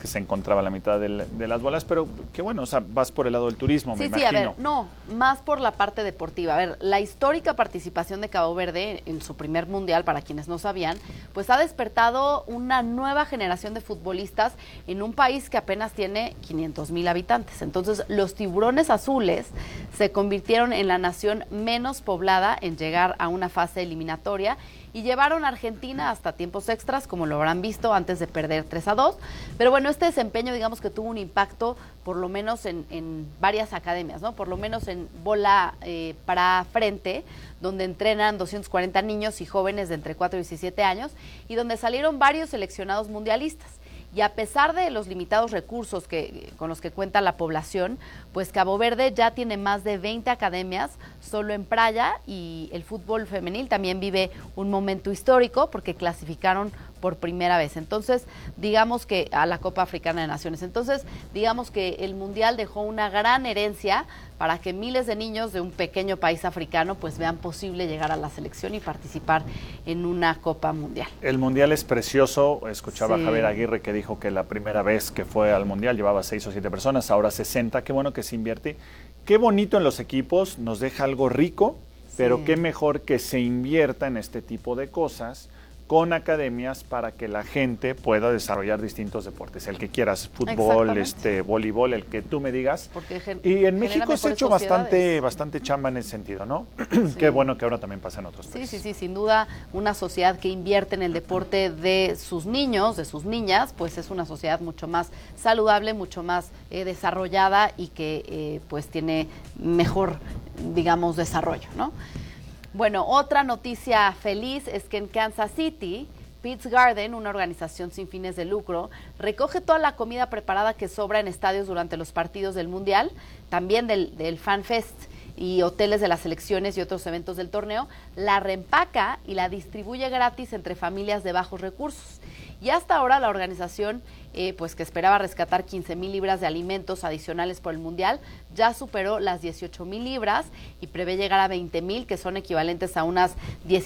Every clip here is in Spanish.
que se encontraba la mitad de las bolas, pero qué bueno, o sea, vas por el lado del turismo, me imagino. Sí, a ver, no, más por la parte deportiva. A ver, la histórica participación de Cabo Verde en su primer mundial, para quienes no sabían, pues ha despertado una nueva generación de futbolistas en un país que apenas tiene 500,000 habitantes. Entonces, los tiburones azules se convirtieron en la nación menos poblada en llegar a una fase eliminatoria y llevaron a Argentina hasta tiempos extras, como lo habrán visto, antes de perder 3-2. Pero bueno, este desempeño, digamos que tuvo un impacto, por lo menos en varias academias, ¿no? Por lo menos en bola para frente, donde entrenan 240 niños y jóvenes de entre 4 y 17 años, y donde salieron varios seleccionados mundialistas. Y a pesar de los limitados recursos con los que cuenta la población, pues Cabo Verde ya tiene más de 20 academias solo en playa, y el fútbol femenil también vive un momento histórico porque clasificaron por primera vez. Entonces, digamos que a la Copa Africana de Naciones. Entonces, digamos que el Mundial dejó una gran herencia para que miles de niños de un pequeño país africano pues vean posible llegar a la selección y participar en una Copa Mundial. El Mundial es precioso. Escuchaba a Javier Aguirre que dijo que la primera vez que fue al Mundial llevaba 6 o 7 personas, ahora 60. Qué bueno que se invierte. Qué bonito en los equipos, nos deja algo rico, pero qué mejor que se invierta en este tipo de cosas con academias para que la gente pueda desarrollar distintos deportes, el que quieras, fútbol, voleibol, el que tú me digas. Y en México se ha hecho bastante chamba en ese sentido, ¿no? Sí. Qué bueno que ahora también pasa en otros países. Sí, sin duda, una sociedad que invierte en el deporte de sus niños, de sus niñas, pues es una sociedad mucho más saludable, mucho más desarrollada y que pues tiene mejor, digamos, desarrollo, ¿no? Bueno, otra noticia feliz es que en Kansas City, Pete's Garden, una organización sin fines de lucro, recoge toda la comida preparada que sobra en estadios durante los partidos del Mundial, también del Fan Fest y hoteles de las selecciones y otros eventos del torneo, la reempaca y la distribuye gratis entre familias de bajos recursos. Y hasta ahora la organización, pues que esperaba rescatar 15,000 libras de alimentos adicionales por el Mundial, ya superó las 18,000 libras y prevé llegar a 20,000, que son equivalentes a unas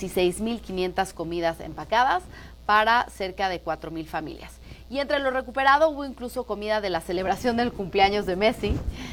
16,500 comidas empacadas para cerca de 4,000 familias. Y entre lo recuperado hubo incluso comida de la celebración del cumpleaños de Messi,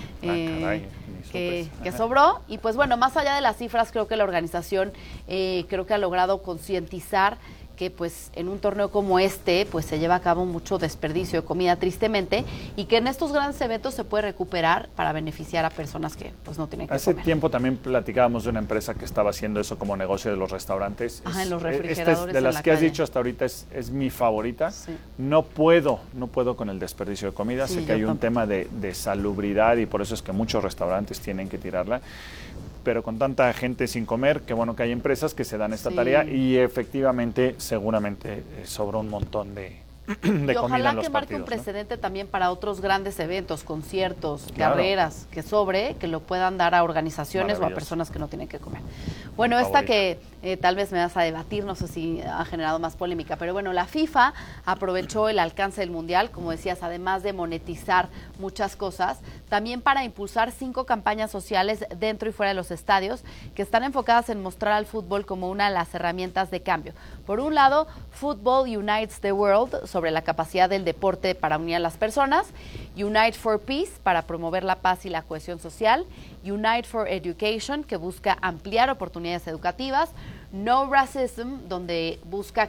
que sobró. Y pues bueno, más allá de las cifras, creo que la organización creo que ha logrado concientizar que pues en un torneo como este pues se lleva a cabo mucho desperdicio de comida, tristemente, y que en estos grandes eventos se puede recuperar para beneficiar a personas que pues no tienen que Hace comer. tiempo también platicábamos de una empresa que estaba haciendo eso como negocio de los restaurantes. En los refrigeradores. De las que has dicho hasta ahorita es mi favorita. Sí. No puedo con el desperdicio de comida. Sé que hay un tema de salubridad y por eso es que muchos restaurantes tienen que tirarla. Pero con tanta gente sin comer, qué bueno que hay empresas que se dan esta tarea y efectivamente, seguramente sobra un montón de comida en los partidos. Ojalá que marque un precedente, ¿no? También para otros grandes eventos, conciertos, carreras, que lo puedan dar a organizaciones o a personas que no tienen que comer. Bueno, esta que tal vez me vas a debatir, no sé si ha generado más polémica, pero bueno, la FIFA aprovechó el alcance del Mundial, como decías, además de monetizar muchas cosas, también para impulsar 5 campañas sociales dentro y fuera de los estadios que están enfocadas en mostrar al fútbol como una de las herramientas de cambio. Por un lado, Football Unites the World, sobre la capacidad del deporte para unir a las personas; Unite for Peace, para promover la paz y la cohesión social; Unite for Education, que busca ampliar oportunidades educativas; No Racism, donde busca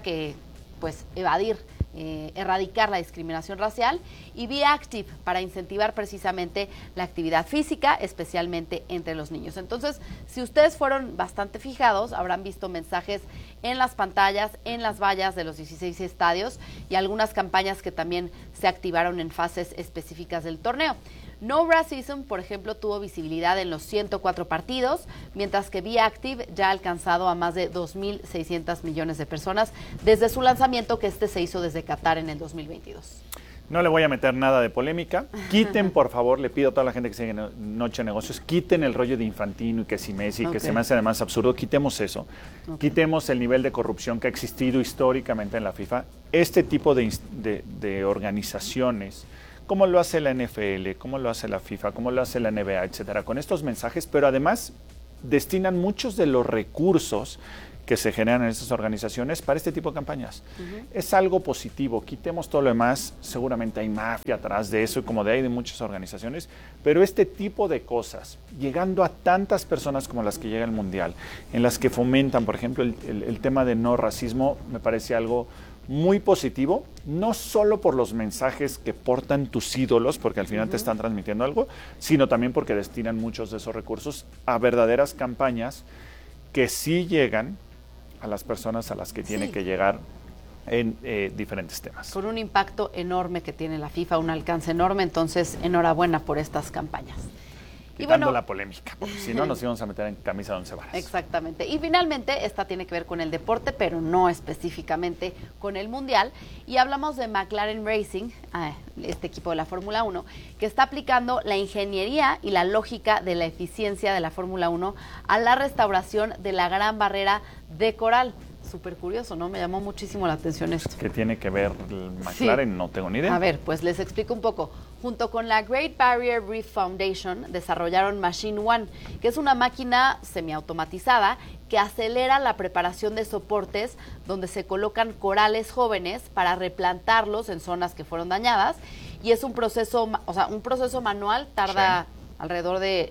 erradicar la discriminación racial; y Be Active, para incentivar precisamente la actividad física, especialmente entre los niños. Entonces, si ustedes fueron bastante fijados, habrán visto mensajes en las pantallas, en las vallas de los 16 estadios y algunas campañas que también se activaron en fases específicas del torneo. No Racism, por ejemplo, tuvo visibilidad en los 104 partidos, mientras que Be Active ya ha alcanzado a más de 2,600 millones de personas desde su lanzamiento, que se hizo desde Qatar en el 2022. No le voy a meter nada de polémica. Quiten, por favor, le pido a toda la gente que sigue Noche de Negocios, quiten el rollo de Infantino y que si Messi, que se me hace además absurdo. Quitemos eso. Quitemos el nivel de corrupción que ha existido históricamente en la FIFA. Este tipo de organizaciones, como lo hace la NFL, como lo hace la FIFA, como lo hace la NBA, etcétera, con estos mensajes, pero además destinan muchos de los recursos que se generan en estas organizaciones para este tipo de campañas. Es algo positivo, quitemos todo lo demás, seguramente hay mafia atrás de eso, como hay de muchas organizaciones, pero este tipo de cosas, llegando a tantas personas como las que llega el Mundial, en las que fomentan, por ejemplo, el tema de no racismo, me parece algo muy positivo, no solo por los mensajes que portan tus ídolos, porque al final te están transmitiendo algo, sino también porque destinan muchos de esos recursos a verdaderas campañas que sí llegan a las personas a las que tiene que llegar en diferentes temas. Con un impacto enorme que tiene la FIFA, un alcance enorme, entonces enhorabuena por estas campañas. Quitando la polémica, porque si no nos íbamos a meter en camisa de 11 varas. Exactamente. Y finalmente, esta tiene que ver con el deporte, pero no específicamente con el Mundial. Y hablamos de McLaren Racing, este equipo de la Fórmula 1, que está aplicando la ingeniería y la lógica de la eficiencia de la Fórmula 1 a la restauración de la Gran Barrera de Coral. Súper curioso, ¿no? Me llamó muchísimo la atención esto. ¿Qué tiene que ver el McLaren? Sí. No tengo ni idea. A ver, pues les explico un poco. Junto con la Great Barrier Reef Foundation desarrollaron Machine One, que es una máquina semiautomatizada que acelera la preparación de soportes donde se colocan corales jóvenes para replantarlos en zonas que fueron dañadas. Y es un proceso, un proceso manual, tarda alrededor de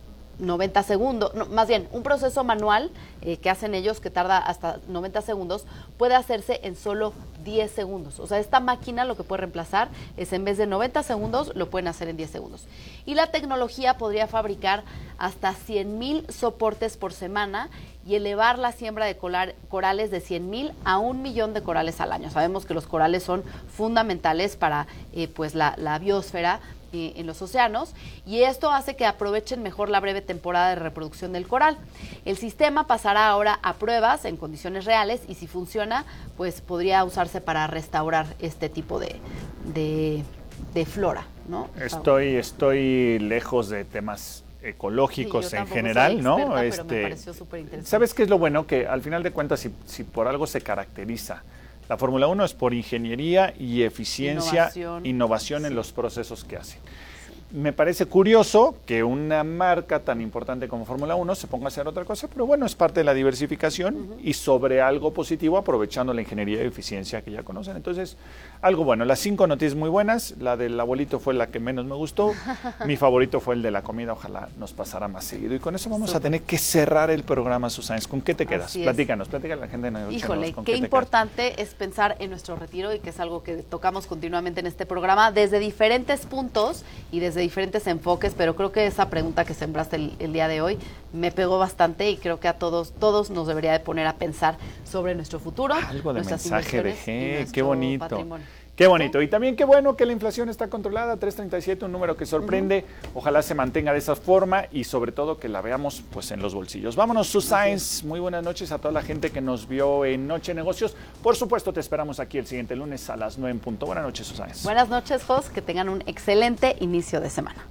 90 segundos, no, más bien, un proceso manual que hacen ellos que tarda hasta 90 segundos, puede hacerse en solo 10 segundos. O sea, esta máquina lo que puede reemplazar es en vez de 90 segundos, lo pueden hacer en 10 segundos. Y la tecnología podría fabricar hasta 100,000 soportes por semana y elevar la siembra de corales de 100,000 a 1,000,000 de corales al año. Sabemos que los corales son fundamentales para pues la biosfera en los océanos, y esto hace que aprovechen mejor la breve temporada de reproducción del coral. El sistema pasará ahora a pruebas en condiciones reales y si funciona, pues podría usarse para restaurar este tipo de flora, ¿no? Estoy lejos de temas ecológicos en general, ¿no? Pero me pareció súper interesante. ¿Sabes qué es lo bueno? Que al final de cuentas, si por algo se caracteriza la Fórmula 1 es por ingeniería y eficiencia, innovación en los procesos que hacen. Me parece curioso que una marca tan importante como Fórmula 1 se ponga a hacer otra cosa, pero bueno, es parte de la diversificación y sobre algo positivo aprovechando la ingeniería y eficiencia que ya conocen. Entonces, algo bueno. Las 5 noticias muy buenas, la del abuelito fue la que menos me gustó, mi favorito fue el de la comida, ojalá nos pasara más seguido. Y con eso vamos a tener que cerrar el programa, Susana. ¿Con qué te quedas? Platícanos a la gente de Negocios. Híjole, qué importante es pensar en nuestro retiro y que es algo que tocamos continuamente en este programa desde diferentes puntos y desde diferentes enfoques, pero creo que esa pregunta que sembraste el día de hoy me pegó bastante y creo que a todos nos debería de poner a pensar sobre nuestro futuro. Algo de mensaje dejé, qué bonito. Patrimonio. Qué bonito. ¿Sí? Y también qué bueno que la inflación está controlada, 3.37, un número que sorprende. Ojalá se mantenga de esa forma y sobre todo que la veamos pues en los bolsillos. Vámonos, Susana. Muy buenas noches a toda la gente que nos vio en Noche de Negocios. Por supuesto, te esperamos aquí el siguiente lunes a las 9 en punto. Buenas noches, Susana. Buenas noches, Jos. Que tengan un excelente inicio de semana.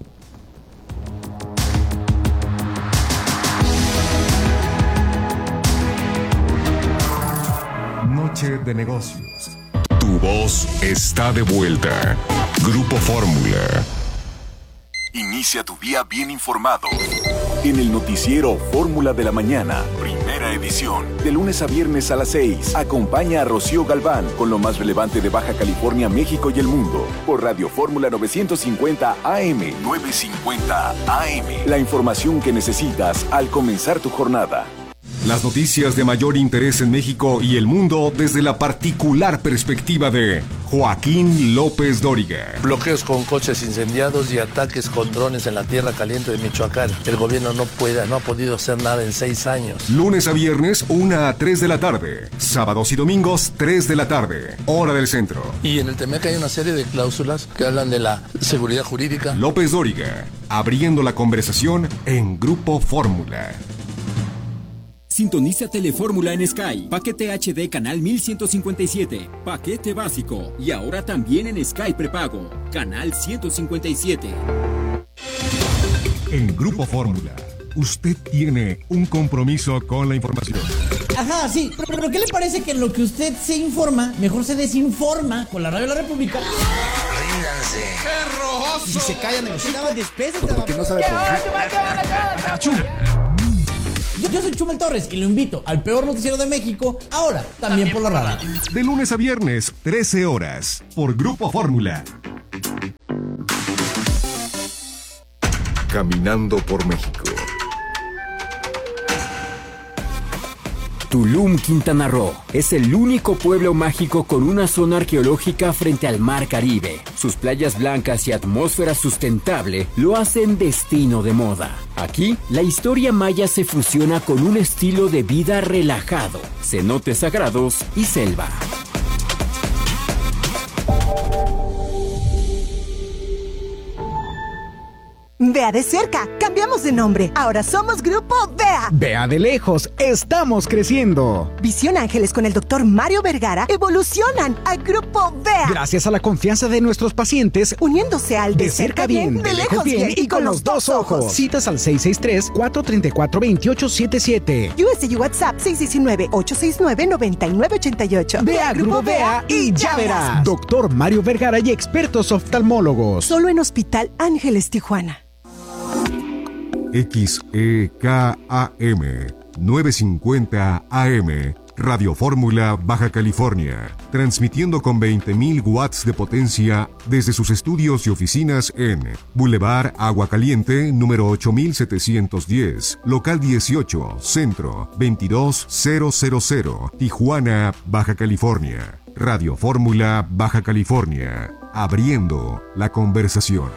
Noche de Negocios. Tu voz está de vuelta. Grupo Fórmula. Inicia tu día bien informado. En el noticiero Fórmula de la Mañana, primera edición. De lunes a viernes a las 6. Acompaña a Rocío Galván con lo más relevante de Baja California, México y el mundo. Por Radio Fórmula 950 AM. 950 AM. La información que necesitas al comenzar tu jornada. Las noticias de mayor interés en México y el mundo desde la particular perspectiva de Joaquín López Dóriga. Bloqueos con coches incendiados y ataques con drones en la tierra caliente de Michoacán. El gobierno no ha podido hacer nada en 6 años. Lunes a viernes, 1 a 3 de la tarde. Sábados y domingos, 3 de la tarde. Hora del centro. Y en el TEMEC hay una serie de cláusulas que hablan de la seguridad jurídica. López Dóriga, abriendo la conversación en Grupo Fórmula. Sintoniza Telefórmula en Sky. Paquete HD canal 1157. Paquete básico. Y ahora también en Sky prepago. Canal 157. En Grupo Fórmula, usted tiene un compromiso con la información. Ajá, sí. Pero ¿qué le parece que en lo que usted se informa, mejor se desinforma con la Radio de la República? Ríndanse. ¡Qué rojoso! Y se callan, negociaban despesas. Porque no sabe por qué. Yo soy Chumel Torres y lo invito al peor noticiero de México, ahora también por la radio. De lunes a viernes, 13 horas, por Grupo Fórmula. Caminando por México. Tulum, Quintana Roo, es el único pueblo mágico con una zona arqueológica frente al Mar Caribe. Sus playas blancas y atmósfera sustentable lo hacen destino de moda. Aquí, la historia maya se fusiona con un estilo de vida relajado, cenotes sagrados y selva. Vea de cerca, cambiamos de nombre. Ahora somos Grupo Vea. Vea de lejos, estamos creciendo. Visión Ángeles con el Dr. Mario Vergara evolucionan a Grupo Vea. Gracias a la confianza de nuestros pacientes, uniéndose al de cerca bien, de lejos bien y con los dos ojos. Citas al 663-434-2877. USG WhatsApp 619-869-9988. Vea Grupo Vea y ya verás. Dr. Mario Vergara y expertos oftalmólogos. Solo en Hospital Ángeles, Tijuana. XEKAM 950 AM, Radio Fórmula, Baja California, transmitiendo con 20.000 watts de potencia desde sus estudios y oficinas en Boulevard Agua Caliente, número 8710, local 18, centro 22000, Tijuana, Baja California. Radio Fórmula, Baja California, abriendo la conversación.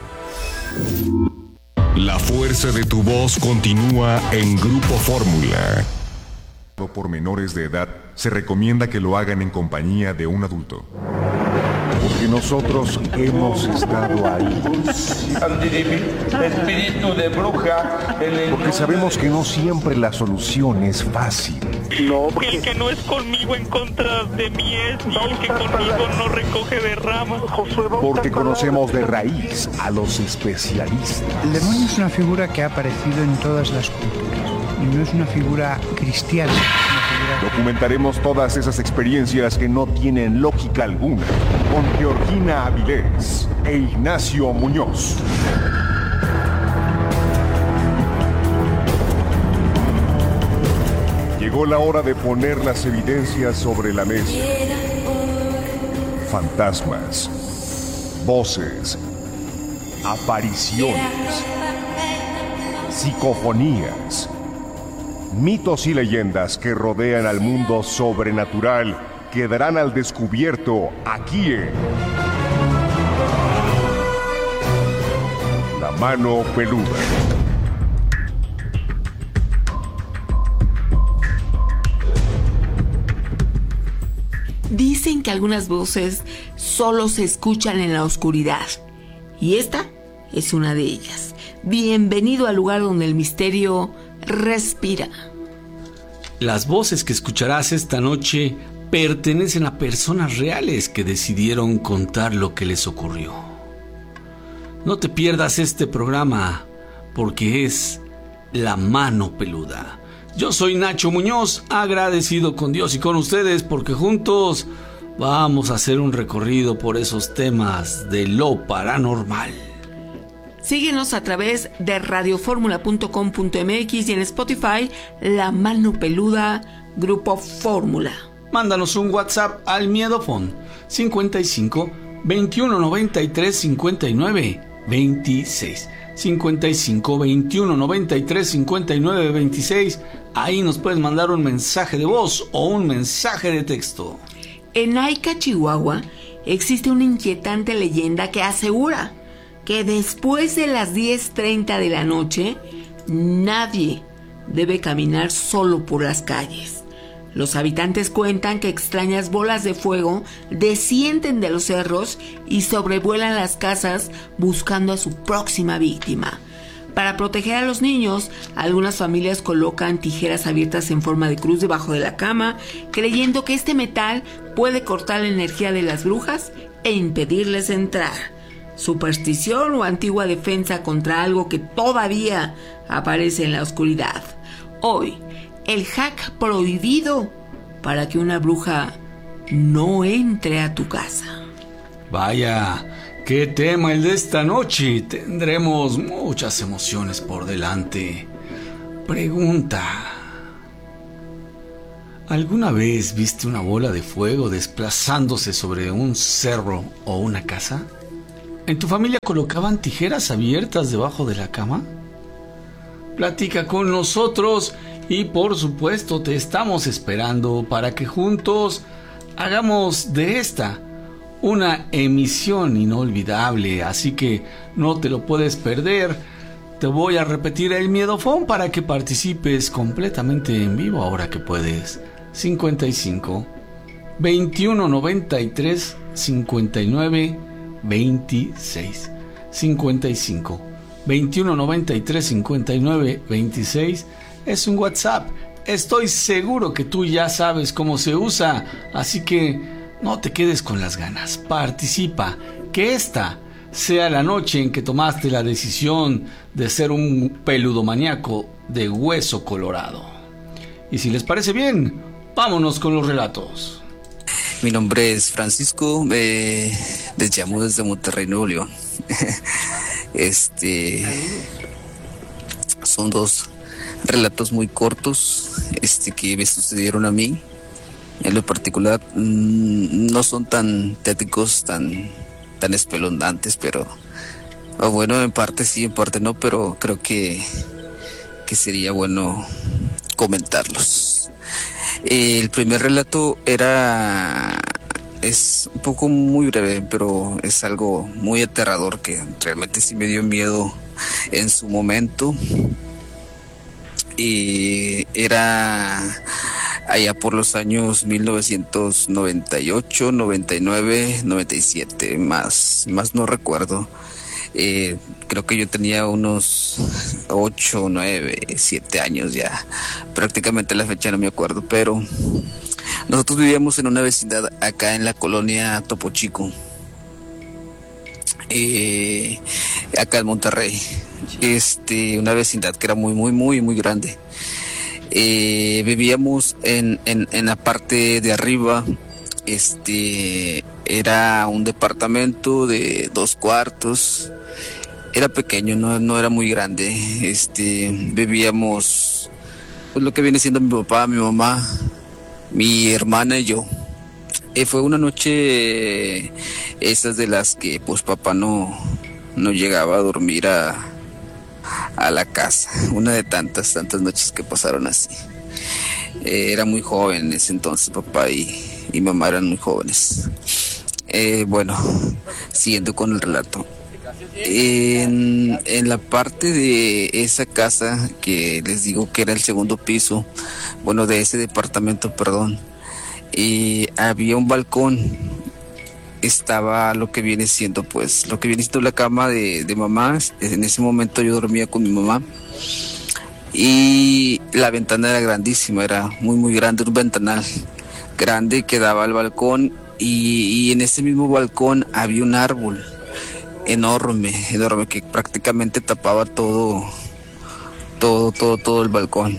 La fuerza de tu voz continúa en Grupo Fórmula. Por menores de edad, se recomienda que lo hagan en compañía de un adulto. Porque nosotros hemos estado ahí. Espíritu de bruja. Porque sabemos que no siempre la solución es fácil. No, el que no es conmigo en contra de mí es, y el que conmigo no recoge de ramas. Porque conocemos de raíz a los especialistas. El demonio es una figura que ha aparecido en todas las culturas y no es una figura cristiana. Documentaremos todas esas experiencias que no tienen lógica alguna con Georgina Avilés e Ignacio Muñoz. Llegó la hora de poner las evidencias sobre la mesa. Fantasmas, voces, apariciones, psicofonías, mitos y leyendas que rodean al mundo sobrenatural quedarán al descubierto aquí en La Mano Peluda. Dicen que algunas voces solo se escuchan en la oscuridad, y esta es una de ellas. Bienvenido al lugar donde el misterio respira. Las voces que escucharás esta noche pertenecen a personas reales que decidieron contar lo que les ocurrió. No te pierdas este programa, porque es La Mano Peluda. Yo soy Nacho Muñoz, agradecido con Dios y con ustedes, porque juntos vamos a hacer un recorrido por esos temas de lo paranormal. Síguenos a través de radioformula.com.mx y en Spotify, La Mano Peluda, Grupo Fórmula. Mándanos un WhatsApp al Miedofón 55 21 93 59 26. 55 21 93 59 26. Ahí nos puedes mandar un mensaje de voz o un mensaje de texto. En Aica, Chihuahua, existe una inquietante leyenda que asegura que después de las 10:30 de la noche, nadie debe caminar solo por las calles. Los habitantes cuentan que extrañas bolas de fuego descienden de los cerros y sobrevuelan las casas buscando a su próxima víctima. Para proteger a los niños, algunas familias colocan tijeras abiertas en forma de cruz debajo de la cama, creyendo que este metal puede cortar la energía de las brujas e impedirles entrar. Superstición o antigua defensa contra algo que todavía aparece en la oscuridad. Hoy, el hack prohibido para que una bruja no entre a tu casa. Vaya, qué tema el de esta noche. Tendremos muchas emociones por delante. Pregunta: ¿Alguna vez viste una bola de fuego desplazándose sobre un cerro o una casa? ¿En tu familia colocaban tijeras abiertas debajo de la cama? Platica con nosotros y por supuesto te estamos esperando para que juntos hagamos de esta una emisión inolvidable, así que no te lo puedes perder. Te voy a repetir el miedofón para que participes completamente en vivo ahora que puedes. 55 21 93 59 26 55 21 93 59 26 es un WhatsApp. Estoy seguro que tú ya sabes cómo se usa, así que no te quedes con las ganas. Participa, que esta sea la noche en que tomaste la decisión de ser un peludomaníaco de hueso colorado. Y si les parece bien, vámonos con los relatos. Mi nombre es Francisco, les llamo desde Monterrey, Nuevo León. Son dos relatos muy cortos que me sucedieron a mí. En lo particular no son tan tétricos, tan espeluznantes, pero bueno, en parte sí, en parte no, pero creo que sería bueno comentarlos. El primer relato es un poco muy breve, pero es algo muy aterrador que realmente sí me dio miedo en su momento. Era allá por los años 1998, 99, 97, más no recuerdo. Creo que yo tenía unos 8, 9, 7 años ya. Prácticamente la fecha no me acuerdo, pero nosotros vivíamos en una vecindad acá en la colonia Topo Chico, acá en Monterrey. Una vecindad que era muy grande. Vivíamos en la parte de arriba. Era un departamento de 2 cuartos. Era pequeño, no era muy grande. Vivíamos, pues, lo que viene siendo mi papá, mi mamá, mi hermana y yo. Fue una noche esas de las que pues papá no llegaba a dormir a la casa. Una de tantas noches que pasaron así. Era muy joven en ese entonces, papá y mamá eran muy jóvenes. Bueno, siguiendo con el relato. En la parte de esa casa que les digo que era el segundo piso, bueno, de ese departamento, perdón, había un balcón. Estaba lo que viene siendo la cama de mamá. En ese momento yo dormía con mi mamá y la ventana era grandísima, era muy grande, un ventanal grande que daba al balcón, y en ese mismo balcón había un árbol enorme que prácticamente tapaba todo el balcón.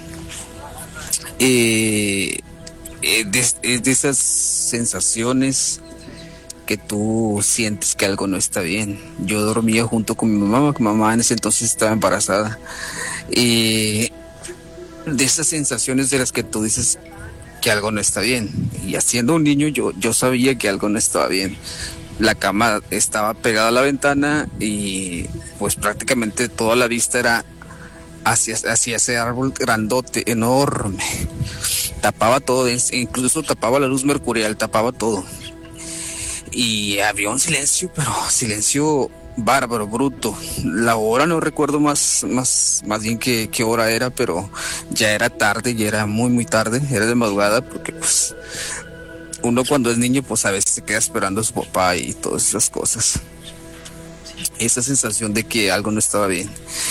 De esas sensaciones que tú sientes que algo no está bien. Yo dormía junto con mi mamá, porque mamá en ese entonces estaba embarazada. De esas sensaciones de las que tú dices que algo no está bien. Y siendo un niño yo sabía que algo no estaba bien. La cama estaba pegada a la ventana y pues prácticamente toda la vista era hacia ese árbol grandote, enorme. Tapaba todo, incluso tapaba la luz mercurial, tapaba todo. Y había un silencio, pero silencio bárbaro, bruto. La hora no recuerdo más bien qué hora era, pero ya era tarde, ya era muy tarde, era de madrugada, porque pues uno cuando es niño pues a veces se queda esperando a su papá y todas esas cosas. Esa sensación de que algo no estaba bien.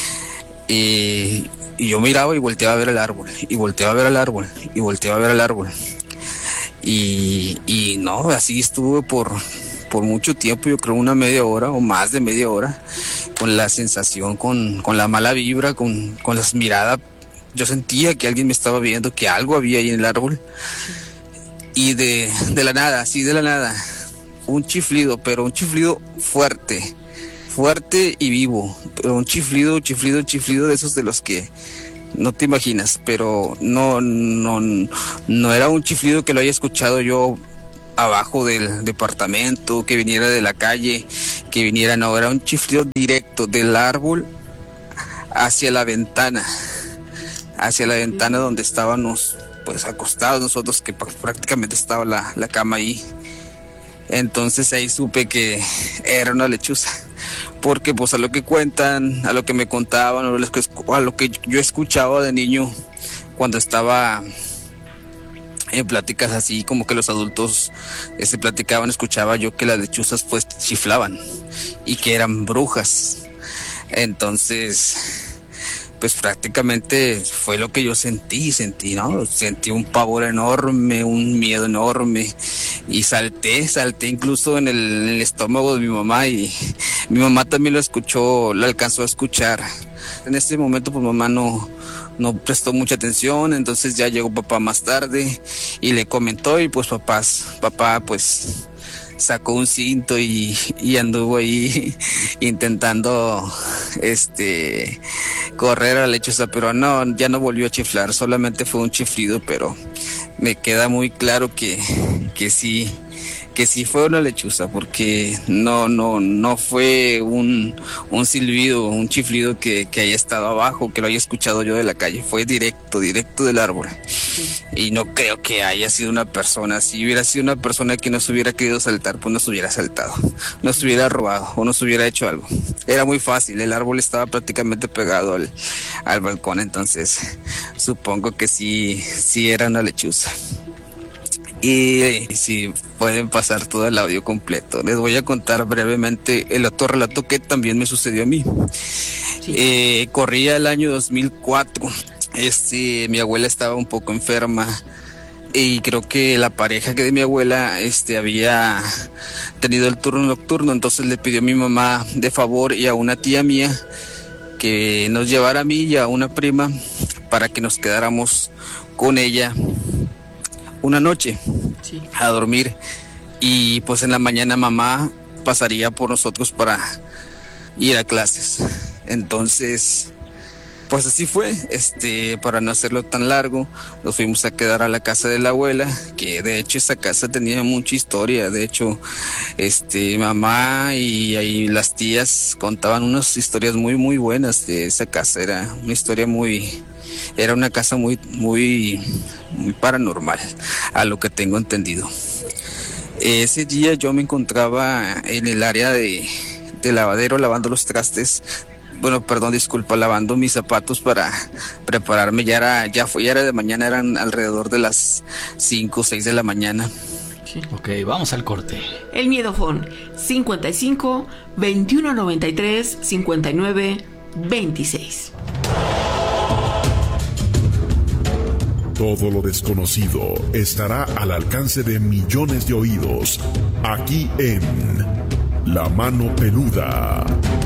Y yo miraba y volteaba a ver el árbol, y volteaba a ver el árbol, y volteaba a ver el árbol. Y no, así estuve por mucho tiempo, yo creo una media hora o más de media hora, con la sensación, con la mala vibra, con las miradas. Yo sentía que alguien me estaba viendo, que algo había ahí en el árbol. Y de la nada, así de la nada, un chiflido, pero un chiflido fuerte y vivo, pero un chiflido de esos de los que no te imaginas, pero no era un chiflido que lo haya escuchado yo abajo del departamento, que viniera de la calle, no, era un chiflido directo del árbol hacia la ventana donde estábamos pues acostados nosotros, que prácticamente estaba la cama ahí. Entonces ahí supe que era una lechuza, porque pues a lo que cuentan, a lo que me contaban, a lo que yo escuchaba de niño cuando estaba en pláticas así, como que los adultos platicaban, escuchaba yo que las lechuzas pues chiflaban y que eran brujas. Entonces pues prácticamente fue lo que yo sentí, ¿no? Sentí un pavor enorme, un miedo enorme, y salté incluso en el estómago de mi mamá, y mi mamá también lo escuchó, lo alcanzó a escuchar. En ese momento pues mamá no prestó mucha atención, entonces ya llegó papá más tarde y le comentó, y pues papá pues sacó un cinto y anduvo ahí intentando correr a la lechuza, pero no, ya no volvió a chiflar, solamente fue un chiflido, pero me queda muy claro que sí fue una lechuza, porque no fue un silbido, un chiflido que haya estado abajo, que lo haya escuchado yo de la calle, fue directo del árbol. Y no creo que haya sido una persona. Si hubiera sido una persona que nos hubiera querido saltar, pues nos hubiera saltado, nos hubiera robado o nos hubiera hecho algo. Era muy fácil, el árbol estaba prácticamente pegado al balcón, entonces supongo que sí era una lechuza. Y si pueden pasar todo el audio completo, les voy a contar brevemente el otro relato que también me sucedió a mí. Sí. Corría el año 2004. Mi abuela estaba un poco enferma, y creo que la pareja de mi abuela había tenido el turno nocturno, entonces le pidió a mi mamá de favor y a una tía mía que nos llevara a mí y a una prima para que nos quedáramos con ella una noche, sí, a dormir, y pues en la mañana mamá pasaría por nosotros para ir a clases. Entonces pues así fue, para no hacerlo tan largo, nos fuimos a quedar a la casa de la abuela, que de hecho esa casa tenía mucha historia. De hecho, mamá y ahí las tías contaban unas historias muy, muy buenas de esa casa. Era una casa muy, muy, muy paranormal, a lo que tengo entendido. Ese día yo me encontraba en el área de lavadero lavando los trastes. Lavando mis zapatos para prepararme. Ya era de mañana, eran alrededor de las 5 o 6 de la mañana. Sí. Ok, vamos al corte. El Miedofón, 55 21 93 59 26. Todo lo desconocido estará al alcance de millones de oídos, aquí en La Mano Peluda.